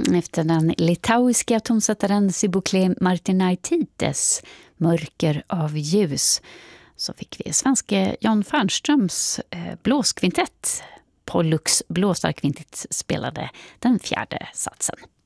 Efter den litauiska tonsättaren Sibukle Martinaitites Mörker av ljus så fick vi svenske Jan Fernströms blåskvintett. Pollux blåsarkvintett spelade den fjärde satsen.